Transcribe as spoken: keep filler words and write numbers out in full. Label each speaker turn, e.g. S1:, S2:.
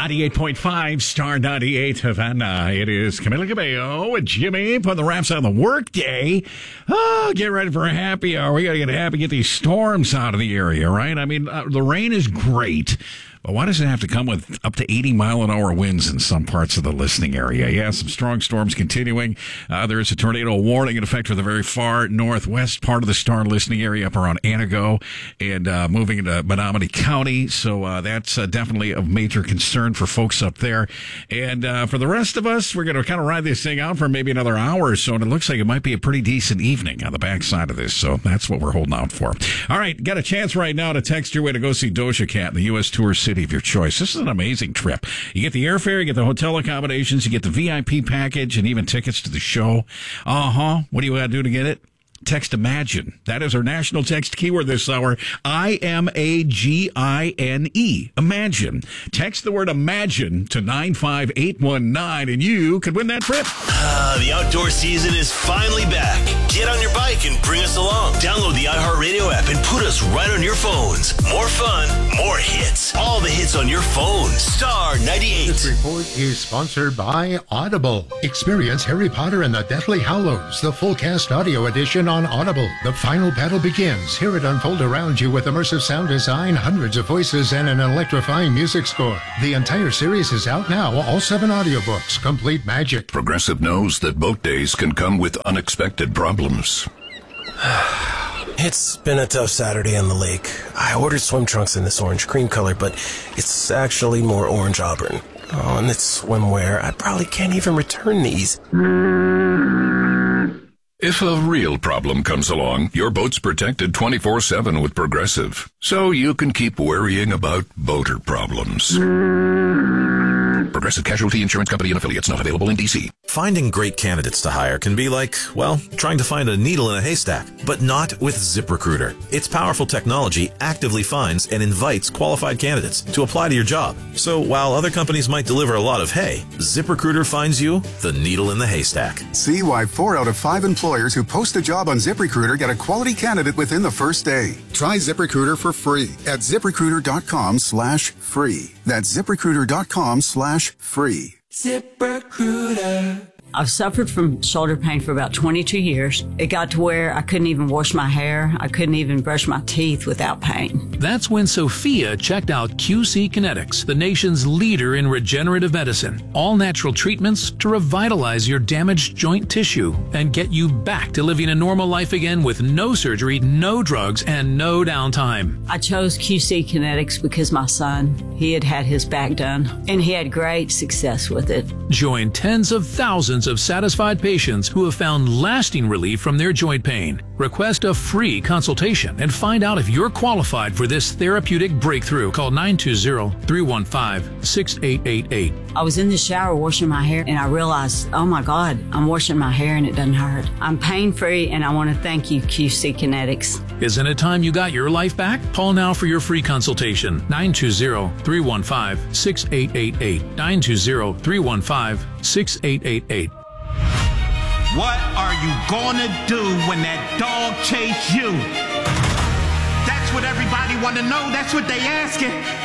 S1: ninety-eight point five Star ninety-eight Havana. It is Camila Cabello and Jimmy putting the wraps on the workday. Oh, get ready for a happy hour. We got to get happy, get these storms out of the area, right? I mean, uh, the rain is great. But why does it have to come with up to eighty mile an hour winds in some parts of the listening area? Yeah, some strong storms continuing. Uh, there is a tornado warning in effect for the very far northwest part of the Star listening area up around Anago and uh, moving into Menominee County. So uh, that's uh, definitely of major concern for folks up there. And uh, for the rest of us, we're going to kind of ride this thing out for maybe another hour or so. And it looks like it might be a pretty decent evening on the backside of this. So that's what we're holding out for. All right, got a chance right now to text your way to go see Doja Cat in the U S Tour City of your choice. This is an amazing trip. You get the airfare, you get the hotel accommodations, you get the V I P package, and even tickets to the show. Uh-huh. What do you got to do to get it? Text IMAGINE. That is our national text keyword this hour. I M A G I N E. Imagine. Text the word IMAGINE to nine five eight one nine, and you could win that trip.
S2: Uh, the outdoor season is finally back. Get on your bike and bring us along. Download the iHeartRadio app and put us right on your phones. More fun, more hits. All the hits on your phone. Star ninety-eight.
S3: This report is sponsored by Audible. Experience Harry Potter and the Deathly Hallows, the full cast audio edition on Audible. The final battle begins. Hear it unfold around you with immersive sound design, hundreds of voices, and an electrifying music score. The entire series is out now. All seven audiobooks. Complete magic.
S4: Progressive knows that boat days can come with unexpected problems.
S5: It's been a tough Saturday on the lake. I ordered swim trunks in this orange cream color, but it's actually more orange auburn. Oh, and it's swimwear. I probably can't even return these.
S4: If a real problem comes along, your boat's protected twenty-four seven with Progressive, so you can keep worrying about boater problems. Progressive Casualty Insurance Company and affiliates, not available in D C.
S6: Finding great candidates to hire can be like, well, trying to find a needle in a haystack, but not with ZipRecruiter. Its powerful technology actively finds and invites qualified candidates to apply to your job. So while other companies might deliver a lot of hay, ZipRecruiter finds you the needle in the haystack.
S7: See why four out of five employers who post a job on ZipRecruiter get a quality candidate within the first day. Try ZipRecruiter for free at ZipRecruiter.com slash free. That's ZipRecruiter.com slash free.
S8: ZipRecruiter. I've suffered from shoulder pain for about twenty-two years. It got to where I couldn't even wash my hair. I couldn't even brush my teeth without pain.
S9: That's when Sophia checked out Q C Kinetics, the nation's leader in regenerative medicine. All natural treatments to revitalize your damaged joint tissue and get you back to living a normal life again with no surgery, no drugs, and no downtime.
S8: I chose Q C Kinetics because my son, he had had his back done, and he had great success with it.
S9: Join tens of thousands of satisfied patients who have found lasting relief from their joint pain. Request a free consultation and find out if you're qualified for this therapeutic breakthrough. Call nine two zero, three one five, six eight eight eight.
S8: I was in the shower washing my hair and I realized, oh my God, I'm washing my hair and it doesn't hurt. I'm pain-free and I want to thank you, Q C Kinetics.
S9: Isn't it time you got your life back? Call now for your free consultation. nine two zero, three one five, six eight eight eight. nine two zero, three one five, six eight eight eight.
S10: What are you gonna do when that dog chase you? That's what everybody wanna know. That's what they asking.